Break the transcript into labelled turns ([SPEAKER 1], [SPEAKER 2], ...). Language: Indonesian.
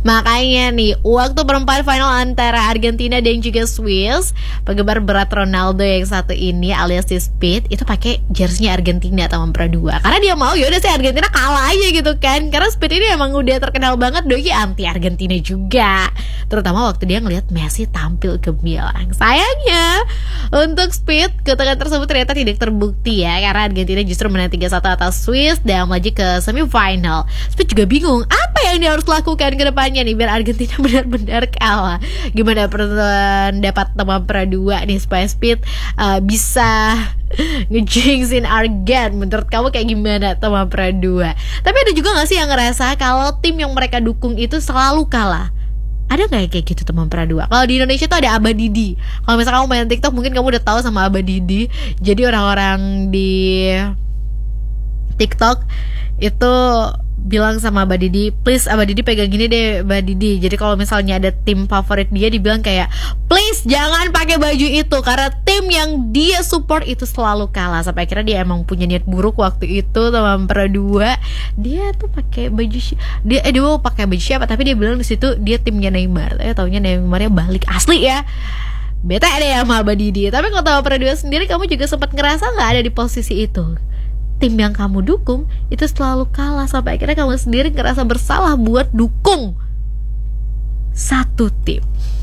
[SPEAKER 1] Makanya nih, waktu perempat final antara Argentina dan juga Swiss, penggemar berat Ronaldo yang satu ini alias si Speed itu pakai jersey-nya Argentina atau Mempra 2. Karena dia mau yaudah sih Argentina kalah aja gitu kan. Karena Speed ini emang udah terkenal banget doi anti Argentina juga. Terutama waktu dia ngelihat Messi tampil gemilang. Sayangnya untuk Speed, ketegangan tersebut ternyata tidak terbukti ya, karena Argentina justru menang 3-1 atas Swiss dan melaju ke semifinal. Speed juga bingung apa yang dia harus lakukan ke depannya nih biar Argentina benar-benar kalah. Gimana pendapat teman Pradua nih supaya Speed bisa ngejinxin Argen? Menurut kamu kayak gimana teman Pradua? Tapi ada juga gak sih yang ngerasa kalau tim yang mereka dukung itu selalu kalah? Ada gak kayak gitu teman Pradua? Kalau di Indonesia tuh ada Abah Didi. Kalau misalnya kamu main TikTok mungkin kamu udah tahu sama Abah Didi. Jadi orang-orang di TikTok itu bilang sama Abah Didi, please Abah Didi pegang gini deh Abah Didi. Jadi kalau misalnya ada tim favorit dia, dibilang kayak please jangan pakai baju itu karena tim yang dia support itu selalu kalah. Sampai akhirnya dia emang punya niat buruk waktu itu teman Pradua. Dia tuh pakai baju dia mau pakai baju siapa, tapi dia bilang di situ dia timnya Neymar. Tapi taunya Neymarnya balik asli ya. Bete deh sama Abah Didi. Tapi kalau teman Pradua sendiri, kamu juga sempat ngerasa nggak ada di posisi itu? Tim yang kamu dukung itu selalu kalah sampai akhirnya kamu sendiri ngerasa bersalah buat dukung satu tim.